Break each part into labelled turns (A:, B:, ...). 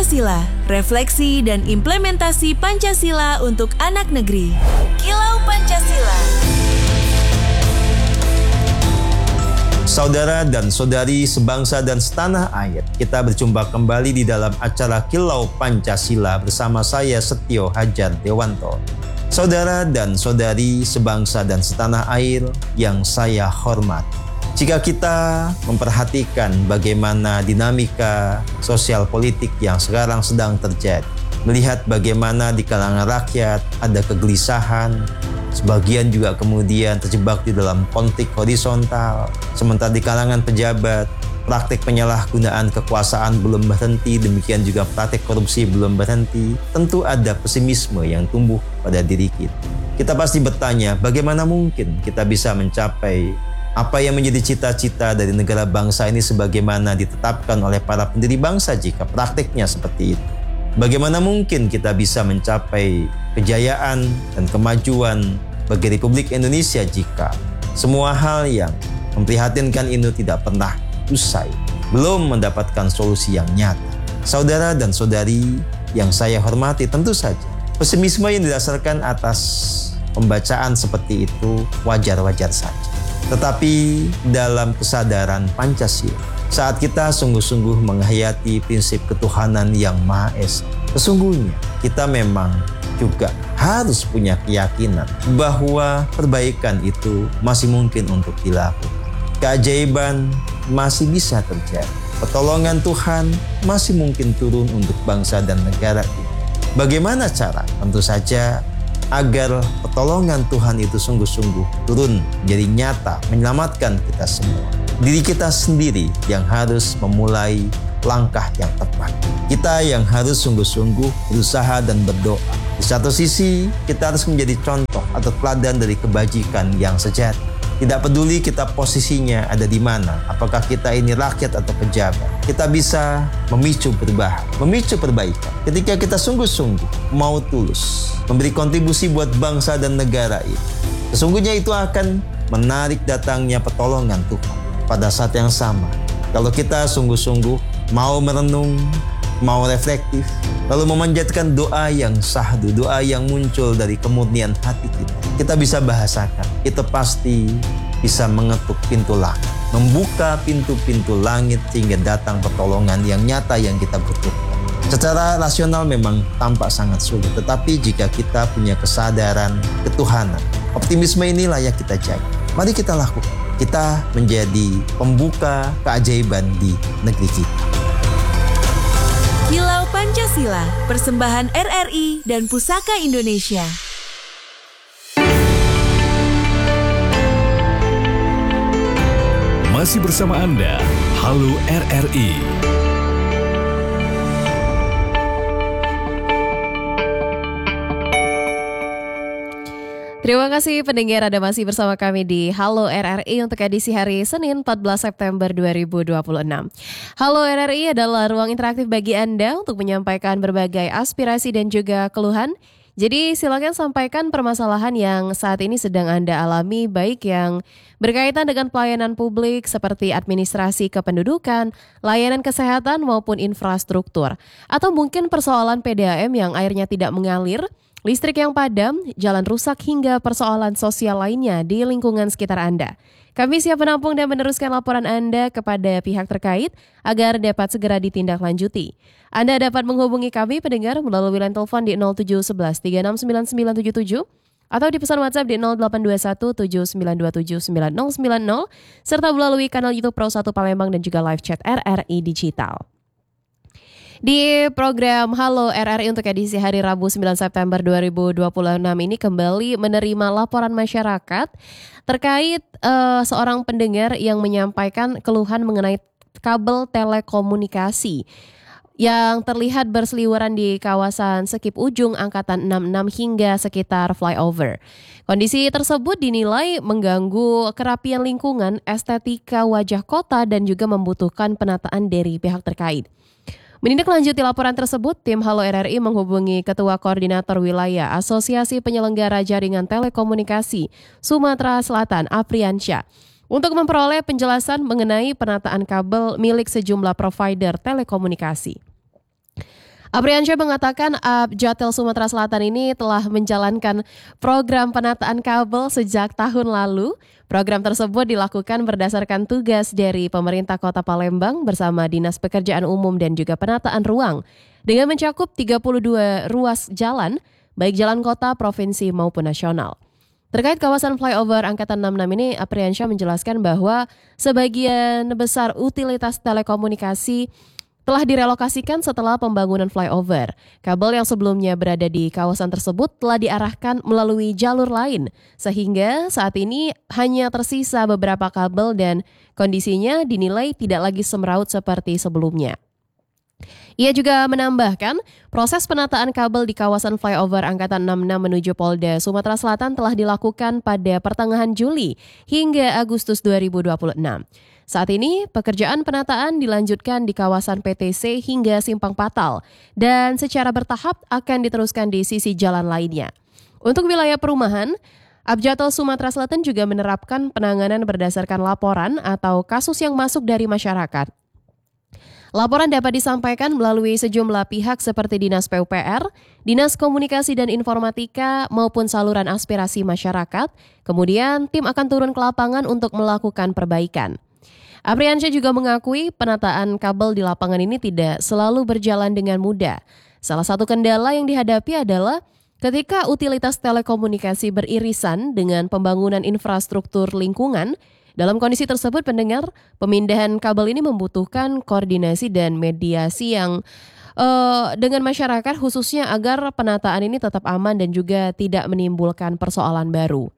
A: Pancasila, refleksi dan implementasi Pancasila untuk anak negeri. Kilau Pancasila.
B: Saudara dan saudari sebangsa dan setanah air, kita berjumpa kembali di dalam acara Kilau Pancasila bersama saya Setio Hadjar Dewanto. Saudara dan saudari sebangsa dan setanah air yang saya hormati. Jika kita memperhatikan bagaimana dinamika sosial politik yang sekarang sedang terjadi, melihat bagaimana di kalangan rakyat ada kegelisahan, sebagian juga kemudian terjebak di dalam konflik horizontal, sementara di kalangan pejabat, praktik penyalahgunaan kekuasaan belum berhenti, demikian juga praktik korupsi belum berhenti, tentu ada pesimisme yang tumbuh pada diri kita. Kita pasti bertanya, bagaimana mungkin kita bisa mencapai apa yang menjadi cita-cita dari negara bangsa ini sebagaimana ditetapkan oleh para pendiri bangsa jika praktiknya seperti itu? Bagaimana mungkin kita bisa mencapai kejayaan dan kemajuan bagi Republik Indonesia jika semua hal yang memprihatinkan ini tidak pernah usai, belum mendapatkan solusi yang nyata? Saudara dan saudari yang saya hormati, tentu saja pesimisme yang didasarkan atas pembacaan seperti itu wajar-wajar saja. Tetapi dalam kesadaran Pancasila, saat kita sungguh-sungguh menghayati prinsip ketuhanan yang Maha Esa, sesungguhnya kita memang juga harus punya keyakinan bahwa perbaikan itu masih mungkin untuk dilakukan. Keajaiban masih bisa terjadi. Pertolongan Tuhan masih mungkin turun untuk bangsa dan negara ini. Bagaimana cara? Tentu saja agar pertolongan Tuhan itu sungguh-sungguh turun menjadi nyata, menyelamatkan kita semua. Diri kita sendiri yang harus memulai langkah yang tepat. Kita yang harus sungguh-sungguh berusaha dan berdoa. Di satu sisi, kita harus menjadi contoh atau teladan dari kebajikan yang sejati. Tidak peduli kita posisinya ada di mana, apakah kita ini rakyat atau pejabat, kita bisa memicu perubahan, memicu perbaikan. Ketika kita sungguh-sungguh mau tulus memberi kontribusi buat bangsa dan negara ini, sesungguhnya itu akan menarik datangnya pertolongan Tuhan. Pada saat yang sama, kalau kita sungguh-sungguh mau merenung, mau reflektif, lalu memanjatkan doa yang sahdu, doa yang muncul dari kemurnian hati kita bisa bahasakan, itu pasti bisa mengetuk pintu langit, membuka pintu-pintu langit sehingga datang pertolongan yang nyata yang kita butuhkan. Secara rasional memang tampak sangat sulit, tetapi jika kita punya kesadaran ketuhanan, optimisme ini layak kita jaga. Mari kita lakukan. Kita menjadi pembuka keajaiban di negeri kita.
A: Kilau Pancasila, persembahan RRI dan Pusaka Indonesia.
C: Masih bersama Anda, Halo RRI.
D: Terima kasih pendengar Anda masih bersama kami di Halo RRI untuk edisi hari Senin 14 September 2026. Halo RRI adalah ruang interaktif bagi Anda untuk menyampaikan berbagai aspirasi dan juga keluhan. Jadi silakan sampaikan permasalahan yang saat ini sedang Anda alami, baik yang berkaitan dengan pelayanan publik seperti administrasi kependudukan, layanan kesehatan maupun infrastruktur. Atau mungkin persoalan PDAM yang airnya tidak mengalir, listrik yang padam, jalan rusak hingga persoalan sosial lainnya di lingkungan sekitar Anda. Kami siap menampung dan meneruskan laporan Anda kepada pihak terkait agar dapat segera ditindaklanjuti. Anda dapat menghubungi kami pendengar melalui line telepon di 0711 369977 atau di pesan WhatsApp di 0821 7927 9090 serta melalui kanal YouTube Pro 1 Palembang dan juga live chat RRI Digital. Di program Halo RRI untuk edisi hari Rabu 9 September 2026 ini kembali menerima laporan masyarakat terkait seorang pendengar yang menyampaikan keluhan mengenai kabel telekomunikasi yang terlihat berseliweran di kawasan Sekip Ujung Angkatan 66 hingga sekitar flyover. Kondisi tersebut dinilai mengganggu kerapian lingkungan, estetika wajah kota dan juga membutuhkan penataan dari pihak terkait. Menindaklanjuti laporan tersebut, tim Halo RRI menghubungi Ketua Koordinator Wilayah Asosiasi Penyelenggara Jaringan Telekomunikasi Sumatera Selatan, Apriansyah, untuk memperoleh penjelasan mengenai penataan kabel milik sejumlah provider telekomunikasi. Apriansyah mengatakan Abjatel Sumatera Selatan ini telah menjalankan program penataan kabel sejak tahun lalu. Program tersebut dilakukan berdasarkan tugas dari pemerintah Kota Palembang bersama Dinas Pekerjaan Umum dan juga penataan ruang dengan mencakup 32 ruas jalan, baik jalan kota, provinsi maupun nasional. Terkait kawasan flyover Angkatan 66 ini, Apriansyah menjelaskan bahwa sebagian besar utilitas telekomunikasi telah direlokasikan setelah pembangunan flyover. Kabel yang sebelumnya berada di kawasan tersebut telah diarahkan melalui jalur lain, sehingga saat ini hanya tersisa beberapa kabel dan kondisinya dinilai tidak lagi semeraut seperti sebelumnya. Ia juga menambahkan, proses penataan kabel di kawasan flyover Angkatan 66 menuju Polda Sumatera Selatan telah dilakukan pada pertengahan Juli hingga Agustus 2026. Saat ini, pekerjaan penataan dilanjutkan di kawasan PTC hingga Simpang Patal dan secara bertahap akan diteruskan di sisi jalan lainnya. Untuk wilayah perumahan, Abjatel Sumatera Selatan juga menerapkan penanganan berdasarkan laporan atau kasus yang masuk dari masyarakat. Laporan dapat disampaikan melalui sejumlah pihak seperti Dinas PUPR, Dinas Komunikasi dan Informatika maupun saluran aspirasi masyarakat. Kemudian tim akan turun ke lapangan untuk melakukan perbaikan. Apriansyah juga mengakui penataan kabel di lapangan ini tidak selalu berjalan dengan mudah. Salah satu kendala yang dihadapi adalah ketika utilitas telekomunikasi beririsan dengan pembangunan infrastruktur lingkungan. Dalam kondisi tersebut, pendengar, pemindahan kabel ini membutuhkan koordinasi dan mediasi yang dengan masyarakat khususnya agar penataan ini tetap aman dan juga tidak menimbulkan persoalan baru.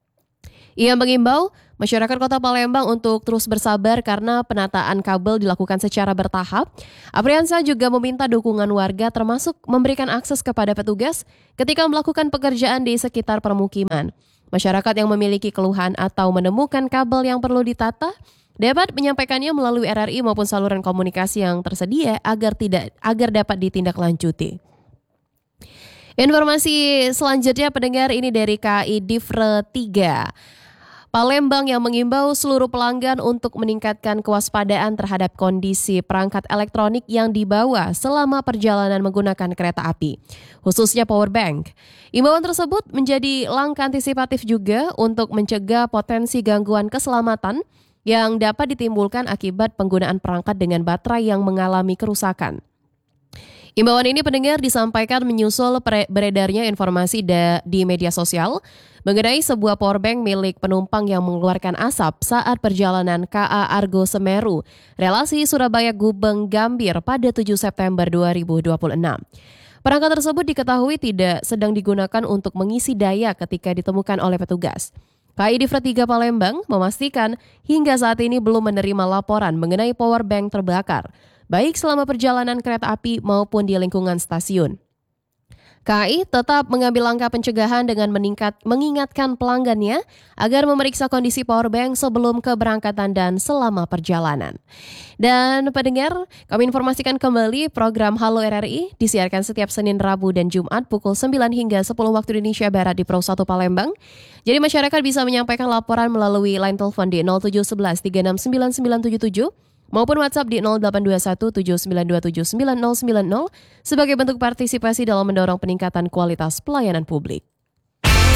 D: Ia mengimbau masyarakat Kota Palembang untuk terus bersabar karena penataan kabel dilakukan secara bertahap. Apriansyah juga meminta dukungan warga termasuk memberikan akses kepada petugas ketika melakukan pekerjaan di sekitar permukiman. Masyarakat yang memiliki keluhan atau menemukan kabel yang perlu ditata dapat menyampaikannya melalui RRI maupun saluran komunikasi yang tersedia agar dapat ditindaklanjuti. Informasi selanjutnya pendengar ini dari KAI Divre 3. Palembang yang mengimbau seluruh pelanggan untuk meningkatkan kewaspadaan terhadap kondisi perangkat elektronik yang dibawa selama perjalanan menggunakan kereta api, khususnya power bank. Imbauan tersebut menjadi langkah antisipatif juga untuk mencegah potensi gangguan keselamatan yang dapat ditimbulkan akibat penggunaan perangkat dengan baterai yang mengalami kerusakan. Imbauan ini pendengar disampaikan menyusul beredarnya informasi di media sosial mengenai sebuah powerbank milik penumpang yang mengeluarkan asap saat perjalanan KA Argo Semeru, relasi Surabaya Gubeng Gambir pada 7 September 2026. Perangkat tersebut diketahui tidak sedang digunakan untuk mengisi daya ketika ditemukan oleh petugas. KAI Divre 3 Palembang memastikan hingga saat ini belum menerima laporan mengenai powerbank terbakar, baik selama perjalanan kereta api maupun di lingkungan stasiun. KAI tetap mengambil langkah pencegahan dengan mengingatkan pelanggannya agar memeriksa kondisi powerbank sebelum keberangkatan dan selama perjalanan. Dan pendengar, kami informasikan kembali program Halo RRI disiarkan setiap Senin, Rabu, dan Jumat pukul 9 hingga 10 waktu Indonesia Barat di Pro 1 Palembang. Jadi masyarakat bisa menyampaikan laporan melalui line telepon di 0711 3699977 maupun WhatsApp di 0821 7927 9090 sebagai bentuk partisipasi dalam mendorong peningkatan kualitas pelayanan publik.